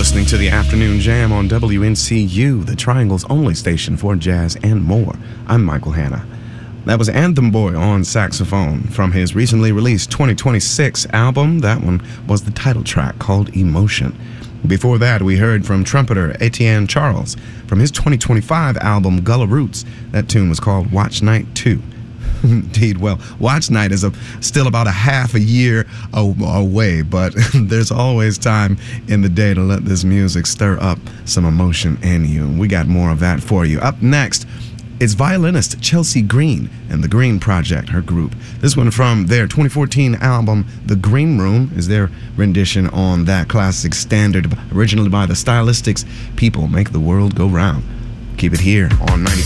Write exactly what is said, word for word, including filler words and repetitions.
listening to the Afternoon Jam on W N C U, the Triangle's only station for jazz and more. I'm Michael Hanna. That was Anthem Boy on saxophone from his recently released twenty twenty-six album. That one was the title track called Emotion. Before that, we heard from trumpeter Etienne Charles from his twenty twenty-five album Gullah Roots. That tune was called Watch Night two. Indeed, well, Watch Night is a, still about a half a year away, but there's always time in the day to let this music stir up some emotion in you. We got more of that for you. Up next, it's violinist Chelsea Green and the Green Project, her group. This one from their twenty fourteen album, The Green Room, is their rendition on that classic standard, originally by the Stylistics, People Make the World Go Round. Keep it here on ninety-five.